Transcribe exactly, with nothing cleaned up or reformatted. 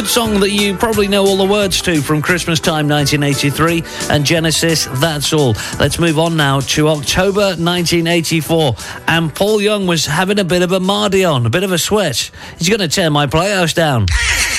Song that you probably know all the words to from Christmas Time nineteen eighty-three and Genesis, That's All. Let's move on now to October nineteen eighty-four, and Paul Young was having a bit of a mardy on, a bit of a sweat. He's going to tear my playhouse down.